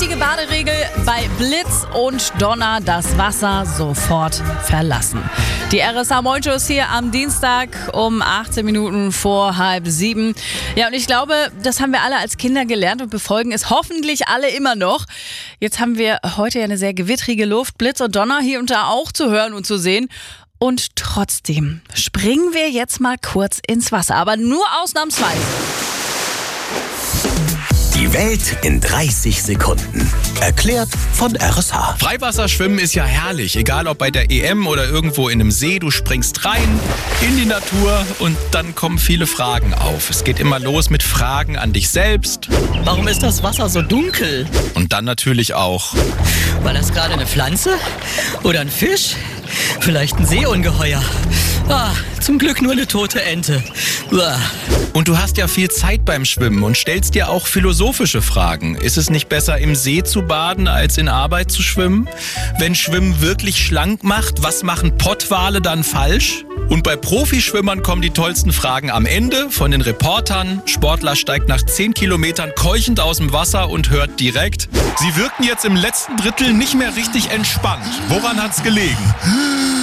Wichtige Baderegel: bei Blitz und Donner das Wasser sofort verlassen. Die RSA Moin Show ist hier am Dienstag um 18 Minuten vor 6:30. Ja, und ich glaube, das haben wir alle als Kinder gelernt und befolgen es hoffentlich alle immer noch. Jetzt haben wir heute ja eine sehr gewittrige Luft, Blitz und Donner hier und da auch zu hören und zu sehen. Und trotzdem springen wir jetzt mal kurz ins Wasser, aber nur ausnahmsweise. Die Welt in 30 Sekunden. Erklärt von RSA. Freiwasserschwimmen ist ja herrlich, egal ob bei der EM oder irgendwo in einem See. Du springst rein in die Natur und dann kommen viele Fragen auf. Es geht immer los mit Fragen an dich selbst. Warum ist das Wasser so dunkel? Und dann natürlich auch: War das gerade eine Pflanze? Oder ein Fisch? Vielleicht ein Seeungeheuer? Zum Glück nur eine tote Ente. Und du hast ja viel Zeit beim Schwimmen und stellst dir auch philosophische Fragen. Ist es nicht besser, im See zu baden, als in Arbeit zu schwimmen? Wenn Schwimmen wirklich schlank macht, was machen Pottwale dann falsch? Und bei Profischwimmern kommen die tollsten Fragen am Ende von den Reportern. Sportler steigt nach 10 Kilometern keuchend aus dem Wasser und hört direkt: Sie wirkten jetzt im letzten Drittel nicht mehr richtig entspannt. Woran hat's gelegen?